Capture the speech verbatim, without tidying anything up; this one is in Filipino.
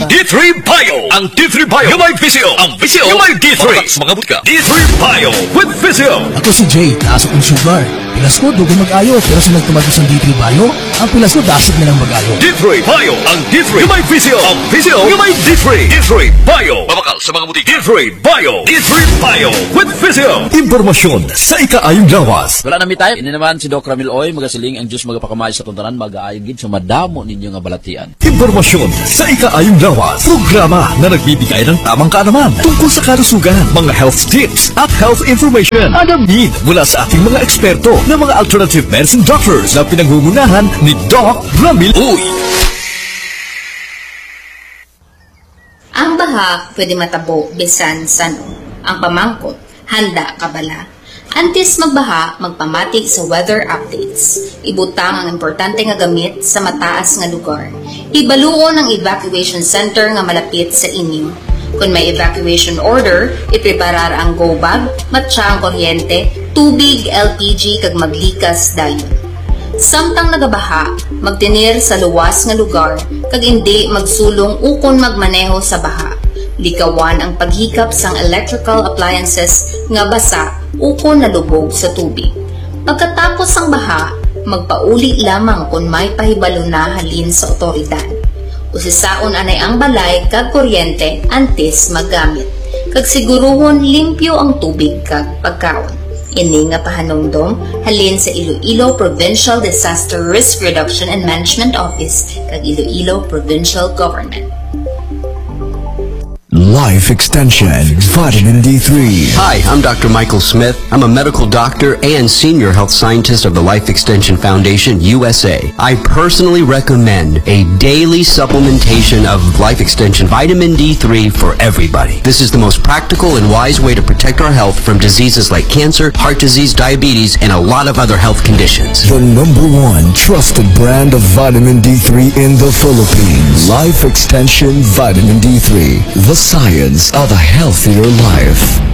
D three Bio. Ang D three Bio yung may Visio. Ang Visio yung may D three. Pagkas mga butika. D three Bio with Visio. Ako si Jay, taas akong sugar. Pilas ko, dugo mag-ayo. Pero sa nagtumatis ng D three Bio, ang pilas ko, dasig na lang mag-ayo. D three Bio. Ang D three yung may Visio. Ang Visio yung may D three. D three Bio. Mabakal sa mga butika. D three Bio. D three Bio with Visio. Impormasyon sa ikaayong lawas. Wala na mi tayo. Ini naman si Doc Ramil Oy, magasiling ang Diyos magapakamay sa tuntanan, mag-aayong gid sa madamo ninyo nga balatian. Impormasyon sa ikaayong lawas. Programa na nagbibigay ng tamang kaalaman tungkol sa kalusugan, mga health tips at health information. Alamin mula sa ating mga eksperto na mga alternative medicine doctors na pinangungunahan ni Doc Ramil Oy. Ang baha pwede matabo bisan sano. Ang pamangkot, handa ka bala. Antes magbaha, magpamatig sa weather updates. Ibutang ang importante nga gamit sa mataas nga lugar. Ibaluon ang evacuation center nga malapit sa inyo. Kung may evacuation order, ipreparar ang go bag, matsa ang kuryente, tubig, L P G kag maglikas dayon. Samtang nagabaha, magtinir sa luwas nga lugar kag hindi magsulong ukon magmaneho sa baha. Likawan ang paghikap sang electrical appliances nga basa ukon nalubog sa tubig. Pagkatapos ang baha, magpauli lamang kung may pahibalo na halin sa otoridad. Usisaon anay ang balay kag kuryente antes maggamit. Kag siguruhon limpyo ang tubig kag pagkaon. Ini nga pahanungdom halin sa Iloilo Provincial Disaster Risk Reduction and Management Office kag Iloilo Provincial Government. Life Extension Vitamin D three. Hi, I'm Doctor Michael Smith. I'm a medical doctor and senior health scientist of the Life Extension Foundation, U S A. I personally recommend a daily supplementation of Life Extension Vitamin D three for everybody. This is the most practical and wise way to protect our health from diseases like cancer, heart disease, diabetes, and a lot of other health conditions. The number one trusted brand of vitamin D three in the Philippines. Life Extension Vitamin D three. The science of a healthier life.